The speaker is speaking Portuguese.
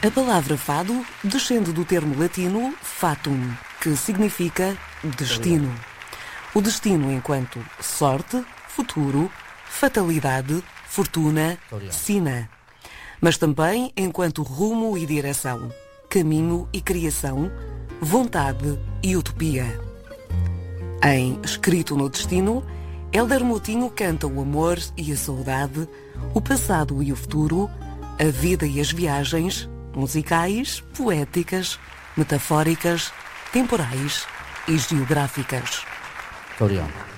A palavra fado descende do termo latino fatum, que significa destino. O destino enquanto sorte, futuro, fatalidade, fortuna, sina. Mas também enquanto rumo e direção, caminho e criação, vontade e utopia. Em Escrito no Destino, Hélder Moutinho canta o amor e a saudade, o passado e o futuro, a vida e as viagens, musicais, poéticas, metafóricas, temporais e geográficas. Muito obrigado.